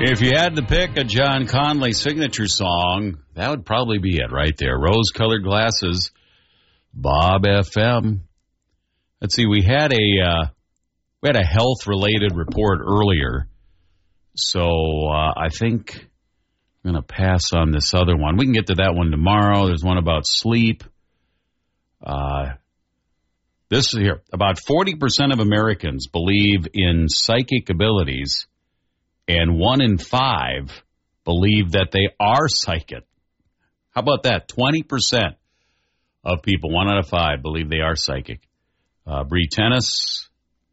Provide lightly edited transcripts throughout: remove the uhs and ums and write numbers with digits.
If you had to pick a John Conley signature song, that would probably be it right there. Rose-colored glasses, Bob FM. Let's see, we had a health-related report earlier, so I think I'm going to pass on this other one. We can get to that one tomorrow. There's one about sleep. This is here. About 40% of Americans believe in psychic abilities, and 1 in 5 believe that they are psychic. How about that? 20% of people, 1 out of 5, believe they are psychic. Bree Tennis,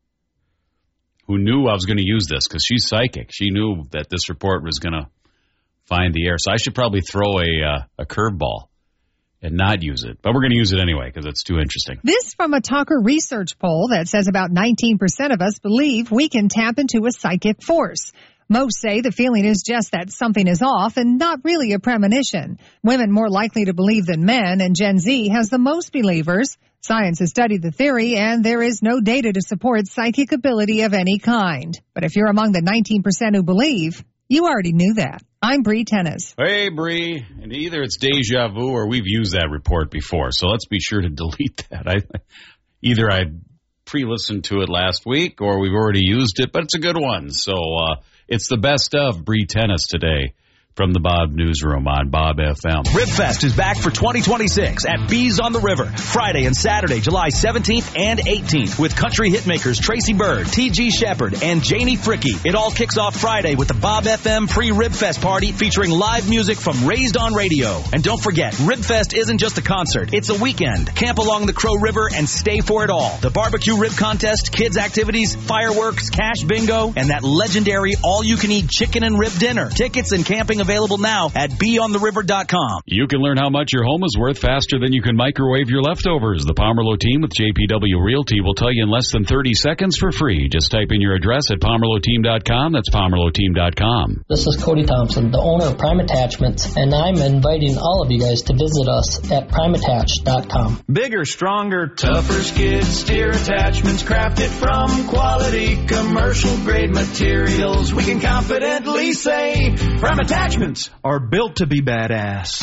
who knew I was going to use this because she's psychic. She knew that this report was going to find the air. So I should probably throw a curveball and not use it. But we're going to use it anyway because it's too interesting. This from a Talker research poll that says about 19% of us believe we can tap into a psychic force. Most say the feeling is just that something is off and not really a premonition. Women more likely to believe than men, and Gen Z has the most believers. Science has studied the theory, and there is no data to support psychic ability of any kind. But if you're among the 19% who believe, you already knew that. I'm Bree Tennis. Hey, Bree. And either it's deja vu or we've used that report before, so let's be sure to delete that. Either I pre-listened to it last week or we've already used it, but it's a good one. So it's the best of Bree Tennis today from the Bob Newsroom on Bob FM. RibFest is back for 2026 at Bees on the River, Friday and Saturday, July 17th and 18th, with country hitmakers Tracy Bird, T.G. Shepherd, and Janie Fricke. It all kicks off Friday with the Bob FM pre-RibFest party featuring live music from Raised on Radio. And don't forget, RibFest isn't just a concert, it's a weekend. Camp along the Crow River and stay for it all. The barbecue rib contest, kids activities, fireworks, cash bingo, and that legendary all-you-can-eat chicken and rib dinner. Tickets and camping available now at BeyondTheRiver.com. You can learn how much your home is worth faster than you can microwave your leftovers. The Pomerleau team with JPW Realty will tell you in less than 30 seconds for free. Just type in your address at PomerleauTeam.com. That's PomerleauTeam.com. This is Cody Thompson, the owner of Prime Attachments, and I'm inviting all of you guys to visit us at PrimeAttach.com. Bigger, stronger, tougher skid steer attachments crafted from quality commercial-grade materials. We can confidently say Prime Attachments are built to be badass.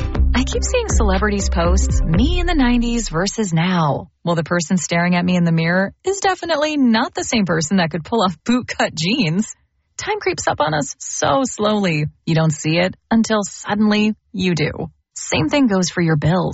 I keep seeing celebrities post me in the 90s versus now. Well, the person staring at me in the mirror is definitely not the same person that could pull off bootcut jeans. Time creeps up on us so slowly. You don't see it until suddenly you do. Same thing goes for your bills.